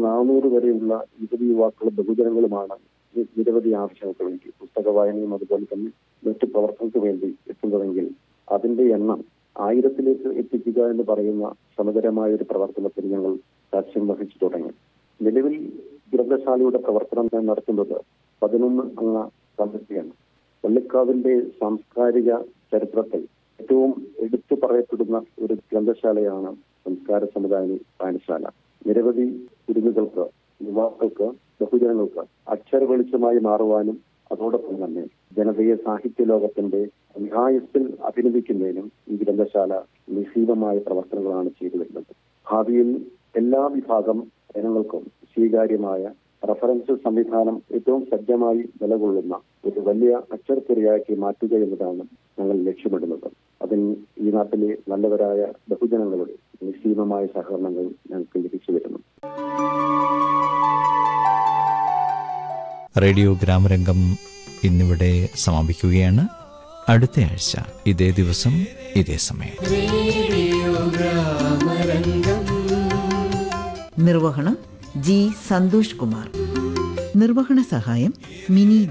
400 വരെയുള്ള യുവതി യുവാക്കളും ബഹുജനങ്ങളുമാണ് നിരവധി ആവശ്യങ്ങൾക്ക് വേണ്ടി പുസ്തക വായനയും അതുപോലെ തന്നെ മറ്റു പ്രവർത്തനങ്ങൾക്ക് വേണ്ടി എത്തുന്നതെങ്കിൽ അതിന്റെ എണ്ണം 1000-ലേക്ക് എത്തിക്കുക എന്ന് പറയുന്ന സമഗ്രമായ ഒരു പ്രവർത്തനത്തിൽ ഞങ്ങൾ സാക്ഷ്യം വഹിച്ചു തുടങ്ങി. നിലവിൽ ഗ്രന്ഥശാലയുടെ പ്രവർത്തനം നടത്തുന്നത് 11 അംഗ കമ്മിറ്റിയാണ്. വള്ളിക്കാവിന്റെ സാംസ്കാരിക ചരിത്രത്തിൽ ഏറ്റവും എടുത്തു പറയപ്പെടുന്ന ഒരു ഗ്രന്ഥശാലയാണ് സംസ്കാര സമുദായ വായനശാല. നിരവധി കുരുന്നുകൾക്ക്, യുവാക്കൾക്ക്, ബഹുജനങ്ങൾക്ക് അക്ഷര വെളിച്ചമായി മാറുവാനും അതോടൊപ്പം തന്നെ ജനതയെ സാഹിത്യ ലോകത്തിന്റെ നിഹായത്തിൽ അഭിനന്ദിക്കുന്നതിനും ഈ ഗ്രന്ഥശാല നിസ്സീമമായ പ്രവർത്തനങ്ങളാണ് ചെയ്തു വരുന്നത്. ഭാവിയിൽ എല്ലാ വിഭാഗം ജനങ്ങൾക്കും സ്വീകാര്യമായ റഫറൻസ് സംവിധാനം ഏറ്റവും സജ്ജമായി നിലകൊള്ളുന്ന ഒരു വലിയ അക്ഷരപ്പുരയാക്കി മാറ്റുക എന്നതാണ് ഞങ്ങൾ ലക്ഷ്യമിടുന്നത്. അതിന് ഈ നാട്ടിലെ നല്ലവരായ ബഹുജനങ്ങളുടെ നിസ്സീമമായ സഹകരണങ്ങൾ ഞങ്ങൾക്ക് ലഭിച്ചു വരുന്നു. റേഡിയോ ഗ്രാമരംഗം ഇന്നിവിടെ സമാപിക്കുകയാണ്. അടുത്ത ആഴ്ച ഇതേ ദിവസം ഇതേ സമയം. നിർവഹണം ജി സന്തോഷ് കുമാർ. നിർവഹണ സഹായം മിനി